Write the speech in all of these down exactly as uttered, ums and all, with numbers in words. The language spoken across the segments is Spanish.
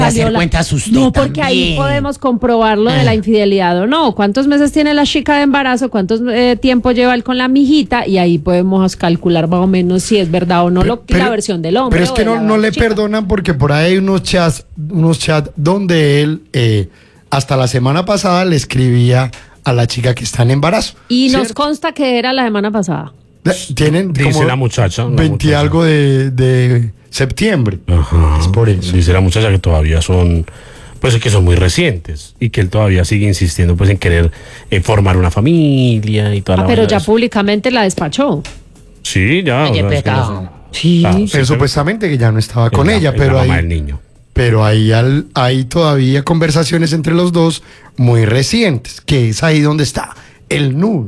hacer cuentas usted No, porque también. ahí podemos comprobar lo de la infidelidad o no. ¿Cuántos meses tiene la chica de embarazo? ¿Cuántos eh, tiempo lleva él con la mijita? Y ahí podemos calcular más o menos si es verdad o no Pero- lo, pero- la versión del hombre. Pero es o que de no, la no le chica. perdonan porque por ahí hay unos chats, unos chats donde él eh, hasta la semana pasada le escribía a la chica que está en embarazo. Y nos ¿cierto? consta que era la semana pasada. De- Tienen Dice como la muchacha, la veinte muchacha. algo de, de septiembre. Ajá. Es por eso. Dice la muchacha que todavía son, pues que son muy recientes y que él todavía sigue insistiendo pues en querer eh, formar una familia y toda Ah, la pero vaina ya de eso. públicamente la despachó. Sí, ya. Oye, o sea, es que no pecado. sé. Sí. Ah, sí, Pero pero- supuestamente que ya no estaba es con la- ella, es la pero mamá ahí, del niño. pero ahí al- hay todavía conversaciones entre los dos muy recientes, que es ahí donde está el nudo.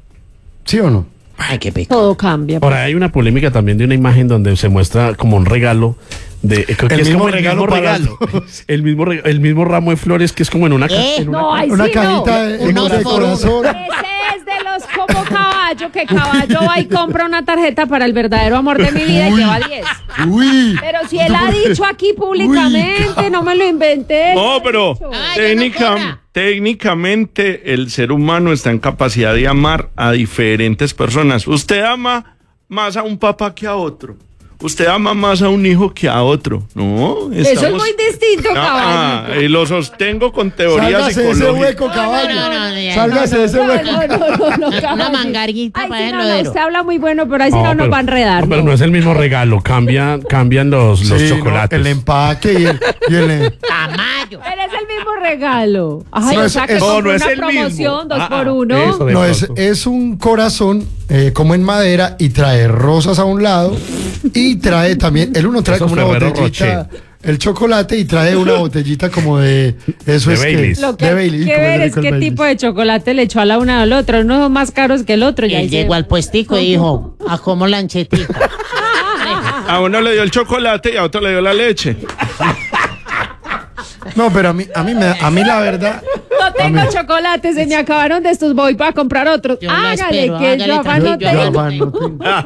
¿Sí o no? Ay, qué pecado. Todo cambia. Ahora hay una polémica también de una imagen donde se muestra como un regalo de eh, creo que El es mismo como el regalo mismo para regalo, los el mismo reg- el mismo ramo de flores que es como en una ca- ¿Eh? en una No, ca- ay, Una sí, cajita no. de, Uno de por uno. corazón. Ese es de los como caballo, que caballo va y compra una tarjeta para el verdadero amor de mi vida y lleva diez. Uy. Pero si él ha dicho aquí públicamente, no me lo inventé. No, pero Eso. Ay, técnica- no corra. técnicamente el ser humano está en capacidad de amar a diferentes personas. Usted ama más a un papá que a otro. Usted ama más a un hijo que a otro. No, Eso es estamos- muy distinto, Ah, caballo. y lo sostengo con teorías Sálgase de ese psicológicas. hueco, caballo. No, no, no, ya, Sálgase de ese No, hueco. no, no, no, no, Una caballo. mangarguita Ay, para sí, el no, no, rodero. usted habla muy bueno, pero ahí sí no, nos pero- va a enredar. no, pero no. no es el mismo regalo, cambian, cambian los, los Sí, no, chocolates. el empaque y el, y el- Tamayo. Pero es el mismo regalo. Ay, No, o es- sea que es- no, compró no es una el mismo. promoción, dos Ah, por ah, uno. eso de no, es, pronto. es un corazón eh, como en madera y trae rosas a un lado y trae también, el uno trae Esos como una Ferrero botellita, el chocolate y trae una botellita como de, eso De es Baileys. que, Lo que de hay Baileys, que como ver le es digo el qué Baileys. tipo de chocolate le echó a la una al otro. Uno es más caros que el otro. Ya Él ahí se- llegó al puestico y dijo, a como lanchetica. A uno le dio el chocolate y a otro le dio la leche. No, pero a mí, a mí, me, a mí la verdad, No tengo chocolate, se me acabaron de estos, voy para comprar otros. Yo la Hágale, espero, que hágale, yo afán no tranquilo, yo tengo. afán no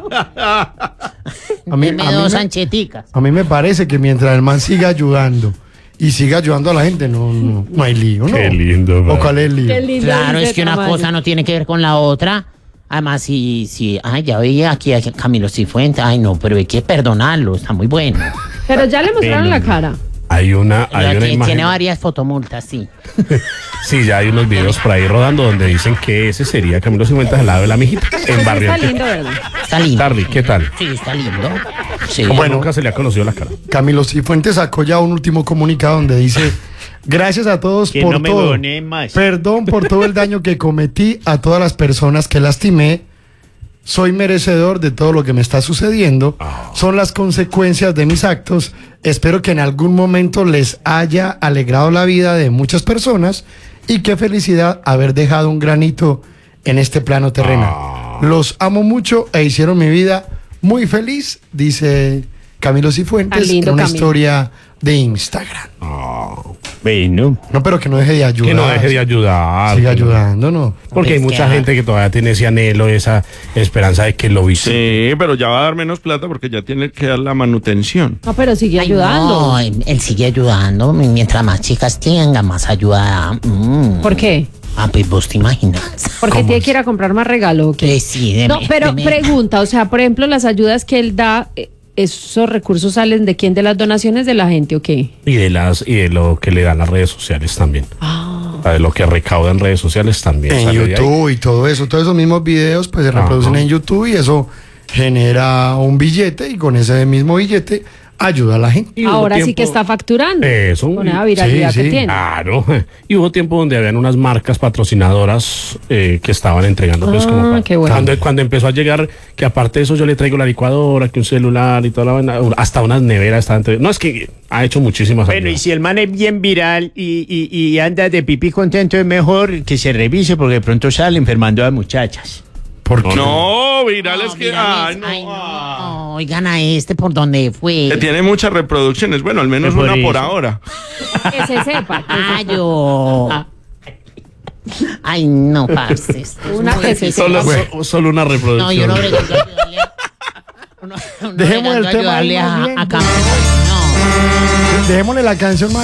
tengo. A mí, Deme a mí dos me- ancheticas. a mí me parece que mientras el man siga ayudando y siga ayudando a la gente, no, no, no hay lío, ¿no? Qué lindo, ¿O man. cuál es el lío? Qué lindo Claro, dice es que una Tamayo. cosa no tiene que ver con la otra. Además, si, si, ay, ya veía aquí a Camilo Cifuentes. Ay, no, pero hay que perdonarlo, está muy bueno. Pero ya le mostraron la cara. Hay una, hay una Tiene, imagen. tiene varias fotomultas, sí. Sí, ya hay unos videos por ahí rodando donde dicen que ese sería Camilo Cifuentes al lado de la mijita en Barrio Está Antioquia. lindo, ¿verdad? Está lindo. Charlie, ¿qué tal? Sí, está lindo. Sí. Como nunca se le ha conocido la cara. Camilo Cifuentes sacó ya un último comunicado donde dice: gracias a todos Que por no me todo. huevoneen más. Perdón por todo el daño que cometí a todas las personas que lastimé. Soy merecedor de todo lo que me está sucediendo. Son las consecuencias de mis actos. Espero que en algún momento les haya alegrado la vida de muchas personas y qué felicidad haber dejado un granito en este plano terrenal. Los amo mucho e hicieron mi vida muy feliz, dice Camilo Cifuentes Tan lindo, en una Camilo. historia de Instagram. Bueno, No, pero que no deje de ayudar. Que no deje de ayudar. Siga que no- ayudando, ¿no? Porque hay Es que, mucha ah. gente que todavía tiene ese anhelo, esa esperanza de que lo visite. Sí, pero ya va a dar menos plata porque ya tiene que dar la manutención. No, pero sigue Ay, ayudando. no, él, él sigue ayudando. Mientras más chicas tenga, más ayuda. Mm. ¿Por qué? Ah, pues vos te imaginas. Porque tiene que ir a comprar más regalo. ¿o qué? Pues sí, deme- No, pero deme- pregunta, o sea, por ejemplo, las ayudas que él da, eh, ¿esos recursos salen de quién? ¿De las donaciones de la gente o qué? Y de las y de lo que le dan las redes sociales también. O sea, de lo que recauda en redes sociales también. En sale de ahí. YouTube y todo eso, todos esos mismos videos pues se reproducen Ajá. en YouTube y eso genera un billete y con ese mismo billete ayuda a la gente. Y hubo Ahora sí tiempo- que está facturando. Eso, Con esa y- viralidad sí, que sí. tiene. Claro. Y hubo tiempo donde habían unas marcas patrocinadoras eh, que estaban entregando pues Ah, como para- qué bueno. cuando, cuando empezó a llegar que aparte de eso yo le traigo la licuadora, que un celular y toda la vaina, hasta unas neveras estaban entre- no, es que ha hecho muchísimas bueno, y ayudas. si el man es bien viral y, y, y anda de pipí contento, es mejor que se revise porque de pronto sale enfermando a muchachas. ¿Por qué? No, viral es No, que. mira, Ay, es- no. ay, no. ah. Oigan a este por donde fue. Que tiene muchas reproducciones. Bueno, al menos Es por una por eso. ahora. Que se sepa. que Ay, se yo. Ay, no, parce. esto es Una muy que se difícil. Solo, Bueno. so- solo una reproducción. No, yo no bregando a ayudarle a... uno- uno Dejemos el bregando a tema ahí ayudarle más a, bien. a Camilo. No. Dejémosle la canción más